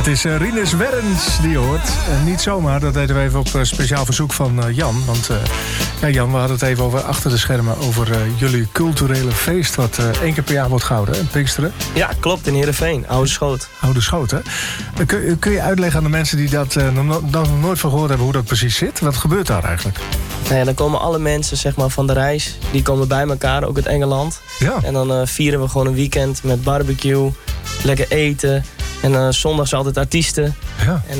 Het is Rinus Werns die je hoort. Niet zomaar, dat deden we even op speciaal verzoek van Jan. Want Jan, we hadden het even over achter de schermen... over jullie culturele feest wat 1 keer per jaar wordt gehouden, in Pinksteren. Ja, klopt, in Heerenveen. Oude Schoot. Oude Schoot, hè? Kun je uitleggen aan de mensen die dat nog nooit van gehoord hebben... hoe dat precies zit? Wat gebeurt daar eigenlijk? Nou ja, dan komen alle mensen zeg maar, van de reis. Die komen bij elkaar, ook uit Engeland. Ja. En dan vieren we gewoon een weekend met barbecue. Lekker eten. En zondags altijd artiesten. Ja. En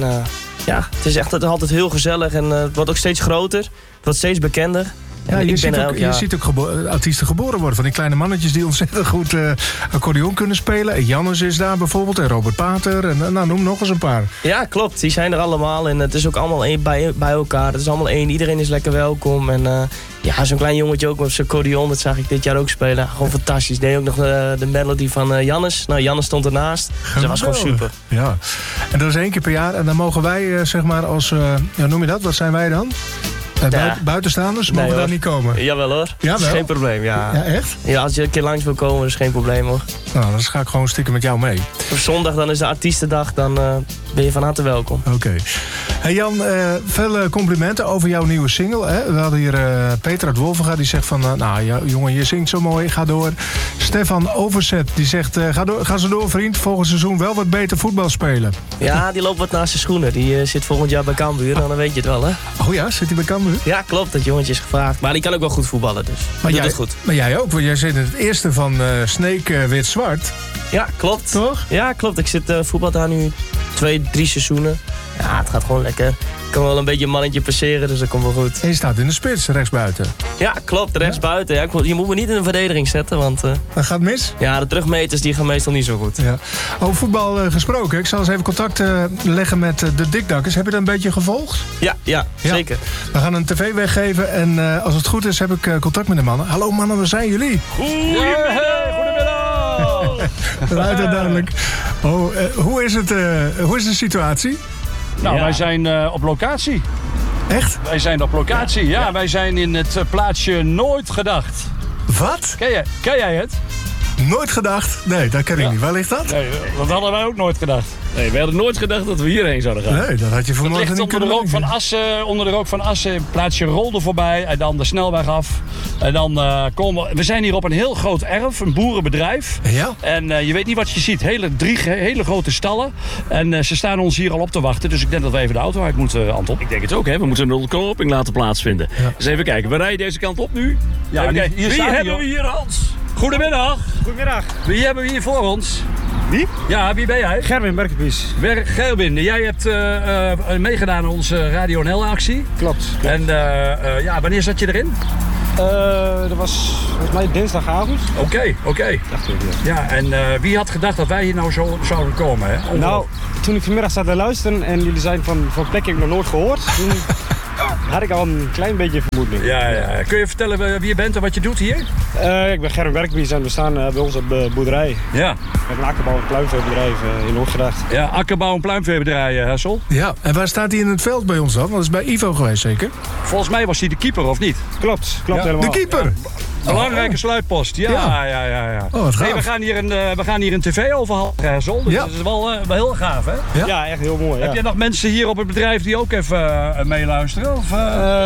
het is echt altijd heel gezellig. En het wordt ook steeds groter. Het wordt steeds bekender. Ja, je ziet ook artiesten geboren worden. Van die kleine mannetjes die ontzettend goed accordeon kunnen spelen. En Jannes is daar bijvoorbeeld. En Robert Pater. En noem nog eens een paar. Ja, klopt. Die zijn er allemaal. En het is ook allemaal bij elkaar. Het is allemaal één. Iedereen is lekker welkom. En zo'n klein jongetje ook op zijn accordeon. Dat zag ik dit jaar ook spelen. Gewoon fantastisch. Deed ook nog de melody van Jannes. Nou, Jannes stond ernaast. Dus dat was gewoon super. Ja. En dat is 1 keer per jaar. En dan mogen wij, zeg maar, als... noem je dat? Wat zijn wij dan? Buitenstaanders mogen daar niet komen? Jawel hoor, dat is geen probleem. Ja, echt? Ja, als je een keer langs wil komen, is geen probleem hoor. Nou, dan ga ik gewoon stiekem met jou mee. Op zondag dan is de artiestendag, dan ben je van harte welkom. Oké. Hey Jan, veel complimenten over jouw nieuwe single. Hè? We hadden hier Peter uit Wolvenga, die zegt van... jongen, je zingt zo mooi, ga door. Stefan Overzet, die zegt... ga zo door vriend, volgend seizoen wel wat beter voetbal spelen. Ja, die loopt wat naast zijn schoenen. Die zit volgend jaar bij Cambuur, dan weet je het wel hè. Oh ja, zit hij bij Cambuur? Ja, klopt, dat jongetje is gevraagd. Maar die kan ook wel goed voetballen, dus maar doet het goed. Maar jij ook, want jij zit in het eerste van Sneek Wit-Zwart. Ja, klopt. Toch? Ja, klopt. Ik zit voetbal daar nu 2-3 seizoenen. Ja, het gaat gewoon lekker. Ik kan wel een beetje een mannetje passeren, dus dat komt wel goed. En je staat in de spits, rechtsbuiten. Ja, klopt, rechtsbuiten. Ja, je moet me niet in een verdediging zetten, want... Dat gaat mis? Ja, de terugmeters die gaan meestal niet zo goed. Ja. Over voetbal gesproken, ik zal eens even contact leggen met de Dikdakkers. Heb je dat een beetje gevolgd? Ja, zeker. We gaan een tv weggeven en als het goed is heb ik contact met de mannen. Hallo mannen, waar zijn jullie? Goedemiddag! Luid en duidelijk. Hoe is de situatie? Nou, wij zijn op locatie. Echt? Wij zijn op locatie, ja. Wij zijn in het plaatsje Nooit Gedacht. Wat? Ken jij het? Nooit gedacht? Nee, dat ken ik niet. Waar ligt dat? Nee, dat hadden wij ook nooit gedacht. Nee, we hadden nooit gedacht dat we hierheen zouden gaan. Nee, dat had je vanmorgen niet kunnen doen. Onder de rook van Assen, plaatsje Rolde voorbij en dan de snelweg af. En dan we zijn hier op een heel groot erf, een boerenbedrijf. Ja. En je weet niet wat je ziet. Drie hele grote stallen. En ze staan ons hier al op te wachten. Dus ik denk dat we even de auto uit moeten, Anton. Ik denk het ook, hè. We moeten een ontknoping laten plaatsvinden. Ja. Dus even kijken, we rijden deze kant op nu. Ja, Wie hebben we hier, Hans? Goedemiddag. Goedemiddag. Wie hebben we hier voor ons? Wie? Ja, wie ben jij? Gerwin Berkenpies. Gerwin, jij hebt meegedaan aan onze Radio NL-actie. Klopt. En wanneer zat je erin? Dat was volgens mij dinsdagavond. Oké. Dacht ik, ja, en wie had gedacht dat wij hier nou zo zouden komen? Hè? Nou, toen ik vanmiddag zat te luisteren en jullie zijn van plek heb ik nog nooit gehoord. Toen had ik al een klein beetje vermoeding. Ja. Kun je vertellen wie je bent en wat je doet hier? Ik ben Gerwin Berkenpies en we staan bij ons op de boerderij. Ja. We hebben een akkerbouw- en pluimveebedrijf in Noordgedacht. Ja, akkerbouw- en pluimveebedrijf, Hessel. Ja, en waar staat hij in het veld bij ons dan? Want dat is bij Ivo geweest zeker? Volgens mij was hij de keeper, of niet? Klopt Ja. helemaal. De keeper? Belangrijke sluitpost, ja. Oh, wat gaaf. Hey, we gaan hier een tv overhalen, Hessel. Dus dat is wel heel gaaf, hè? Ja, echt heel mooi. Heb je nog mensen hier op het bedrijf die ook even meeluisteren? Of,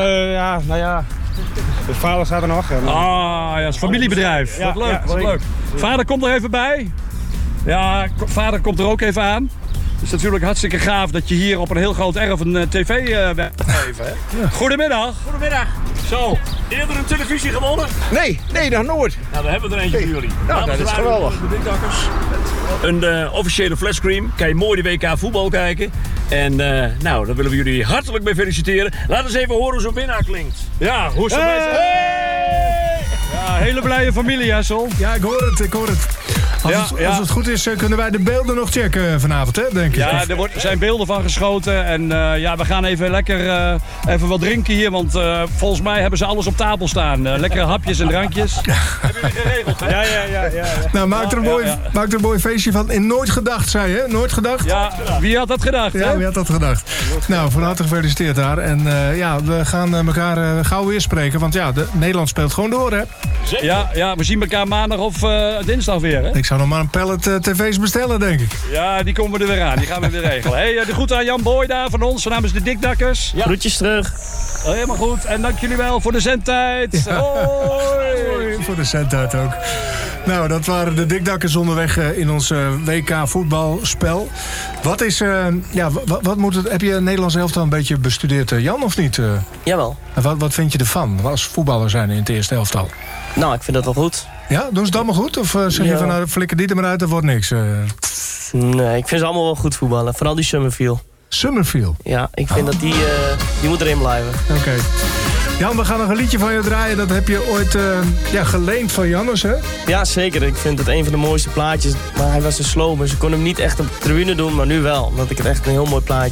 de vader staat er nog. het is familiebedrijf. Ja, Wat leuk, ja, wat zeker. leuk. Vader komt er even bij. Ja, vader komt er ook even aan. Het is natuurlijk hartstikke gaaf dat je hier op een heel groot erf een tv weg geven. Hè? Ja. Goedemiddag. Goedemiddag. Zo, eerder een televisie gewonnen? Nee, nog nooit. Nou, we hebben er eentje voor jullie. Nou, dat is geweldig. De Dikdakkers. Een officiële flashscreen. Kan je mooi de WK voetbal kijken. En dan willen we jullie hartelijk mee feliciteren. Laat eens even horen hoe zo'n winnaar klinkt. Ja, hoe is het bij Ja, hele blije familie, Hessel. Ja, ik hoor het. Als het goed is, kunnen wij de beelden nog checken vanavond, hè, denk ik. Ja, er zijn beelden van geschoten. En we gaan even lekker even wat drinken hier. Want volgens mij hebben ze alles op tafel staan. Lekkere hapjes en drankjes. Hebben jullie geregeld, hè? Ja. Nou, maak er een mooi feestje van. In Nooit Gedacht, zei je, hè? Nooit Gedacht? Ja, wie had dat gedacht, hè? Ja, wie had dat gedacht? Nou, van harte gefeliciteerd daar. En we gaan elkaar gauw weer spreken. Want Nederland speelt gewoon door, hè? Ja, we zien elkaar maandag of dinsdag weer, hè? zou nog maar een pallet tv's bestellen, denk ik. Ja, die komen er weer aan. Die gaan we weer regelen. Hey, de groeten aan Jan Boy daar van ons, namens de Dikdakkers. Ja. Groetjes terug. Helemaal goed. En dank jullie wel voor de zendtijd. Ja. Hoi. Voor de zendtijd ook. Nou, dat waren de Dikdakkers onderweg in ons WK voetbalspel. Wat is, wat moet het, heb je Nederlands elftal een beetje bestudeerd, Jan, of niet? Jawel. Wat vind je ervan, als voetballer zijn in het eerste elftal? Nou, ik vind dat wel goed. Ja, doen ze het allemaal goed? Of zeg je van, nou, flikker die er maar uit, dat wordt niks? Nee, ik vind ze allemaal wel goed voetballen. Vooral die Summerfield. Summerfield? Ja, ik vind dat die moet erin blijven. Oké. Jan, we gaan nog een liedje van je draaien. Dat heb je ooit geleend van Jannes, hè? Ja, zeker. Ik vind het een van de mooiste plaatjes. Maar hij was een slow, maar ze kon hem niet echt op de tribune doen, maar nu wel. Omdat ik het echt een heel mooi plaatje